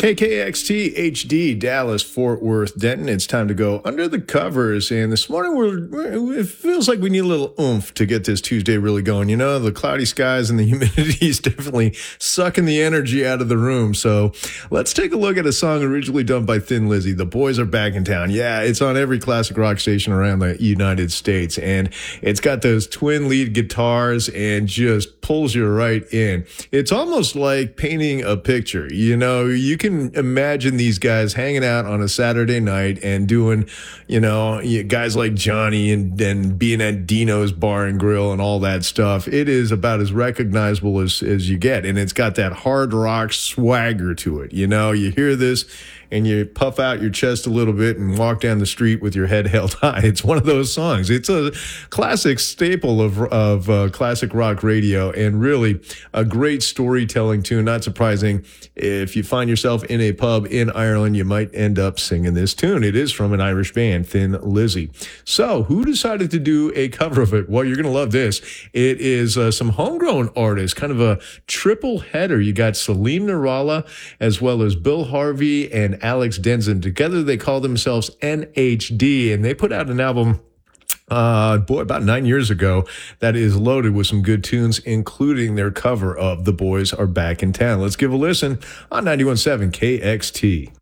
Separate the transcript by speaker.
Speaker 1: KKXT HD, Dallas, Fort Worth, Denton. It's time to go under the covers. And this morning, it feels like we need a little oomph to get this Tuesday really going. You know, the cloudy skies and the humidity is definitely sucking the energy out of the room. So let's take a look at a song originally done by Thin Lizzy. The Boys Are Back in Town. Yeah, it's on every classic rock station around the United States. And it's got those twin lead guitars and just pulls you right in. It's almost like painting a picture. You know, you can imagine these guys hanging out on a Saturday night and doing, guys like Johnny and being at Dino's Bar and Grill and all that stuff. It is about as recognizable as you get. And it's got that hard rock swagger to it. You know, you hear this and you puff out your chest a little bit and walk down the street with your head held high. It's one of those songs. It's a classic staple of classic rock radio and really a great storytelling tune. Not surprising. If you find yourself in a pub in Ireland, you might end up singing this tune. It is from an Irish band, Thin Lizzy. So who decided to do a cover of it? Well, you're going to love this. It is some homegrown artists, kind of a triple header. You got Salim Nirala as well as Bill Harvey and Alex Denson. Together, they call themselves NHD, and they put out an album about 9 years ago that is loaded with some good tunes, including their cover of The Boys Are Back in Town. Let's give a listen on 91.7 KXT.